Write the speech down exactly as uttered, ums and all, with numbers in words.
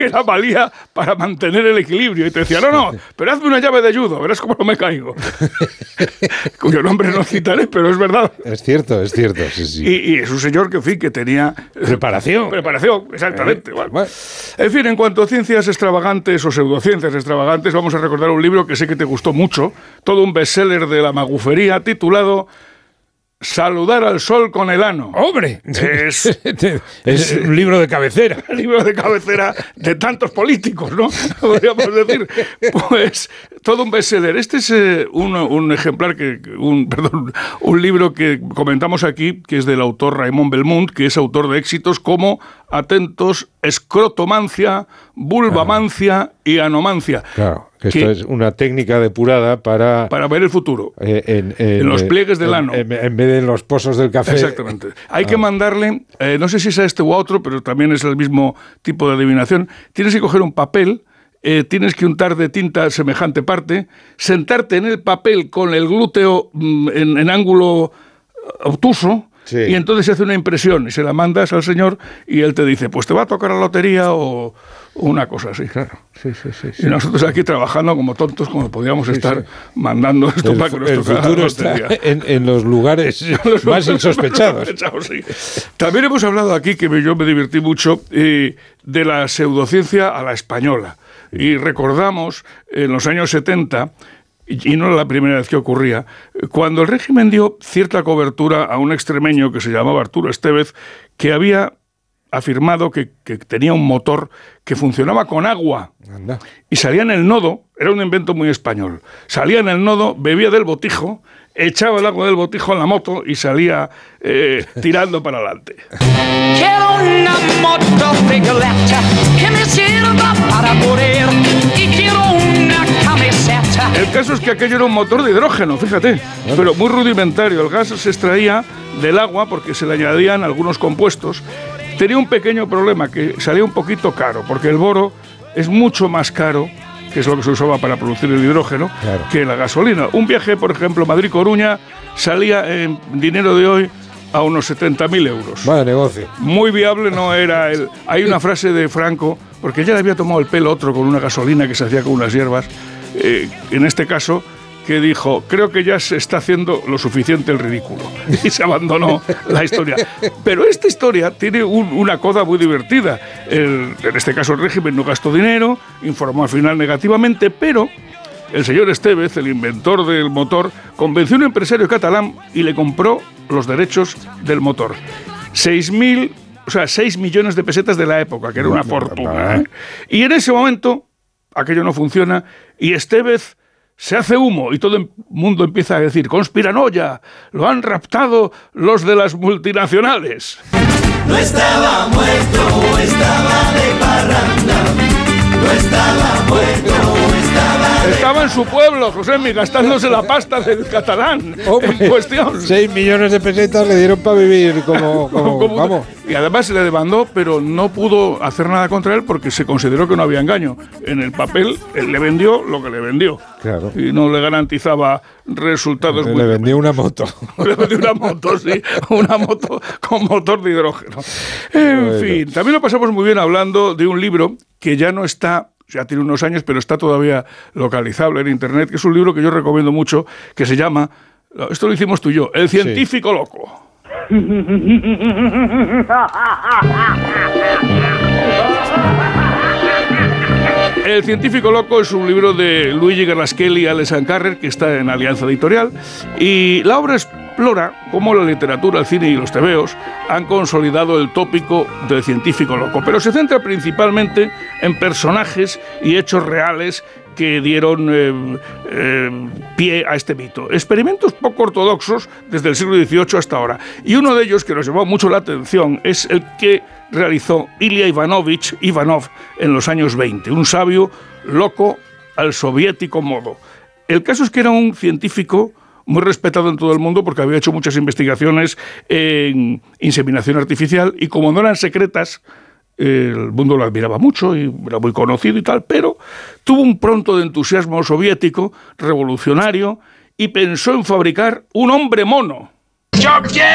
era valía para mantener el equilibrio. Y te decía, no, no, pero hazme una llave de judo, verás cómo no me caigo. Cuyo nombre no citaré, pero es verdad. Es cierto, es cierto, sí, sí. Y, y es un señor que, en fin, que tenía... Preparación. Preparación, exactamente. Eh, bueno. bueno. En fin, en cuanto a ciencias extravagantes o pseudociencias extravagantes, vamos a recordar un libro que sé que te gustó mucho, todo un bestseller de la magufería, titulado Saludar al sol con el ano. ¡Hombre! Es, es un libro de cabecera. El libro de cabecera de tantos políticos, ¿no? Podríamos decir. Pues todo un bestseller. Este es eh, un, un ejemplar, que un perdón, un libro que comentamos aquí, que es del autor Raymond Belmont, que es autor de éxitos como, atentos, escrotomancia, vulvamancia claro. y anomancia. Claro. Que esto que, es una técnica depurada para... Para ver el futuro. Eh, en, en, en los pliegues del en, ano. En, en vez de en los pozos del café. Exactamente. Hay ah. que mandarle, eh, no sé si es a este u a otro, pero también es el mismo tipo de adivinación. Tienes que coger un papel, eh, tienes que untar de tinta semejante parte, sentarte en el papel con el glúteo mm, en, en ángulo obtuso, sí. y entonces se hace una impresión y se la mandas al señor y él te dice, pues te va a tocar la lotería o... Una cosa así, claro. Sí, sí, sí, sí. Y nosotros aquí trabajando como tontos, como podíamos sí, estar sí. mandando esto el, para que nos el tocara futuro la está lotería. En, en los lugares los más insospechados. Sí. También hemos hablado aquí, que yo me divertí mucho, eh, de la pseudociencia a la española. Sí. Y recordamos, en los años setenta, y no era la primera vez que ocurría, cuando el régimen dio cierta cobertura a un extremeño que se llamaba Arturo Estevez, que había afirmado que, que tenía un motor que funcionaba con agua. Anda. Y salía en el nodo, era un invento muy español, salía en el nodo, bebía del botijo, echaba el agua del botijo en la moto y salía eh, tirando para adelante. Quiero una moto bicicleta que me sirva para correr y quiero una camiseta. El caso es que aquello era un motor de hidrógeno, fíjate, bueno. pero muy rudimentario. El gas se extraía del agua porque se le añadían algunos compuestos. Tenía un pequeño problema, que salía un poquito caro, porque el boro es mucho más caro, que es lo que se usaba para producir el hidrógeno, claro. que la gasolina. Un viaje, por ejemplo, Madrid-Coruña, salía en dinero de hoy a unos setenta mil euros. Vaya negocio. Muy viable no era el... Hay una frase de Franco, porque ya le había tomado el pelo otro con una gasolina que se hacía con unas hierbas, eh, en este caso... que dijo, creo que ya se está haciendo lo suficiente el ridículo. Y se abandonó la historia. Pero esta historia tiene un, una coda muy divertida. El, en este caso el régimen no gastó dinero, informó al final negativamente, pero el señor Estevez, el inventor del motor, convenció a un empresario catalán y le compró los derechos del motor. Seis mil, o sea, seis millones de pesetas de la época, que era una fortuna. ¿eh? Y en ese momento, aquello no funciona, y Estevez se hace humo y todo el mundo empieza a decir conspiranoia, lo han raptado los de las multinacionales. No estaba muerto, estaba de parranda. No estaba muerto, estaba de... Estaba en su pueblo, Josemi, gastándose la pasta del catalán. Hombre, en cuestión. Seis millones de pesetas le dieron para vivir como, como, como vamos. Y además se le demandó, pero no pudo hacer nada contra él porque se consideró que no había engaño. En el papel, él le vendió lo que le vendió. Claro. Y no le garantizaba resultados le muy... Le vendió una moto. Le vendió una moto, sí. Una moto con motor de hidrógeno. En bueno. fin, también lo pasamos muy bien hablando de un libro que ya no está... ya tiene unos años, pero está todavía localizable en Internet, que es un libro que yo recomiendo mucho, que se llama, esto lo hicimos tú y yo, El científico sí. loco. El científico loco es un libro de Luigi Garlaschelli y Alex Carrer, que está en Alianza Editorial, y la obra explora cómo la literatura, el cine y los tebeos han consolidado el tópico del científico loco, pero se centra principalmente en personajes y hechos reales que dieron eh, eh, pie a este mito. Experimentos poco ortodoxos desde el siglo dieciocho hasta ahora. Y uno de ellos que nos llamó mucho la atención es el que realizó Ilya Ivanovich Ivanov en los años veinte, un sabio loco al soviético modo. El caso es que era un científico muy respetado en todo el mundo porque había hecho muchas investigaciones en inseminación artificial y como no eran secretas, el mundo lo admiraba mucho y era muy conocido y tal, pero tuvo un pronto de entusiasmo soviético, revolucionario, y pensó en fabricar un hombre mono.